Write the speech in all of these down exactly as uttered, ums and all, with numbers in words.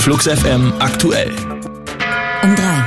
Flux F M aktuell. Um drei.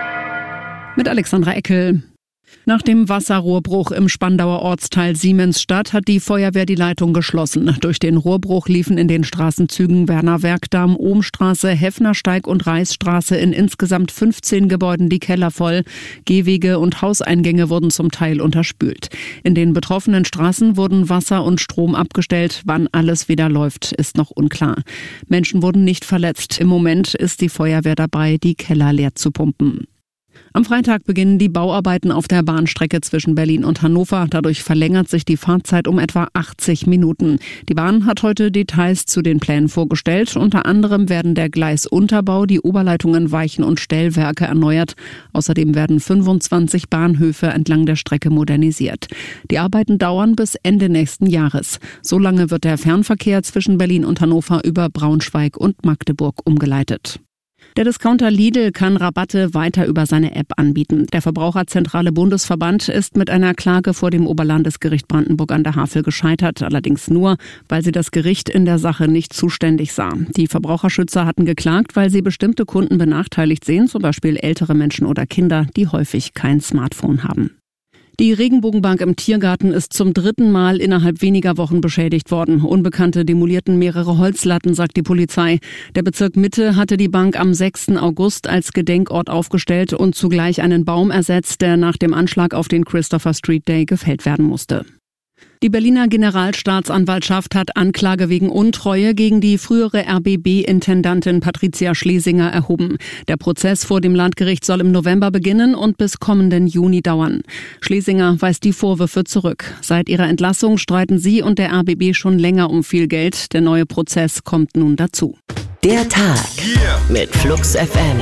Mit Alexandra Eckel. Nach dem Wasserrohrbruch im Spandauer Ortsteil Siemensstadt hat die Feuerwehr die Leitung geschlossen. Durch den Rohrbruch liefen in den Straßenzügen Werner Werkdamm, Ohmstraße, Heffnersteig und Reichsstraße in insgesamt fünfzehn Gebäuden die Keller voll. Gehwege und Hauseingänge wurden zum Teil unterspült. In den betroffenen Straßen wurden Wasser und Strom abgestellt. Wann alles wieder läuft, ist noch unklar. Menschen wurden nicht verletzt. Im Moment ist die Feuerwehr dabei, die Keller leer zu pumpen. Am Freitag beginnen die Bauarbeiten auf der Bahnstrecke zwischen Berlin und Hannover. Dadurch verlängert sich die Fahrzeit um etwa achtzig Minuten. Die Bahn hat heute Details zu den Plänen vorgestellt. Unter anderem werden der Gleisunterbau, die Oberleitungen, Weichen und Stellwerke erneuert. Außerdem werden fünfundzwanzig Bahnhöfe entlang der Strecke modernisiert. Die Arbeiten dauern bis Ende nächsten Jahres. So lange wird der Fernverkehr zwischen Berlin und Hannover über Braunschweig und Magdeburg umgeleitet. Der Discounter Lidl kann Rabatte weiter über seine App anbieten. Der Verbraucherzentrale Bundesverband ist mit einer Klage vor dem Oberlandesgericht Brandenburg an der Havel gescheitert, allerdings nur, weil sie das Gericht in der Sache nicht zuständig sah. Die Verbraucherschützer hatten geklagt, weil sie bestimmte Kunden benachteiligt sehen, zum Beispiel ältere Menschen oder Kinder, die häufig kein Smartphone haben. Die Regenbogenbank im Tiergarten ist zum dritten Mal innerhalb weniger Wochen beschädigt worden. Unbekannte demolierten mehrere Holzlatten, sagt die Polizei. Der Bezirk Mitte hatte die Bank am sechsten August als Gedenkort aufgestellt und zugleich einen Baum ersetzt, der nach dem Anschlag auf den Christopher Street Day gefällt werden musste. Die Berliner Generalstaatsanwaltschaft hat Anklage wegen Untreue gegen die frühere R B B-Intendantin Patricia Schlesinger erhoben. Der Prozess vor dem Landgericht soll im November beginnen und bis kommenden Juni dauern. Schlesinger weist die Vorwürfe zurück. Seit ihrer Entlassung streiten sie und der R B B schon länger um viel Geld. Der neue Prozess kommt nun dazu. Der Tag mit Flux F M.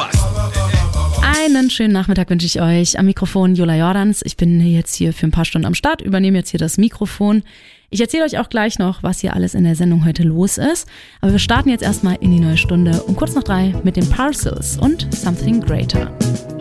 Einen schönen Nachmittag wünsche ich euch. Am Mikrofon Jula Jordans. Ich bin jetzt hier für ein paar Stunden am Start, übernehme jetzt hier das Mikrofon. Ich erzähle euch auch gleich noch, was hier alles in der Sendung heute los ist. Aber wir starten jetzt erstmal in die neue Stunde um kurz nach drei mit den Parcels und Something Greater.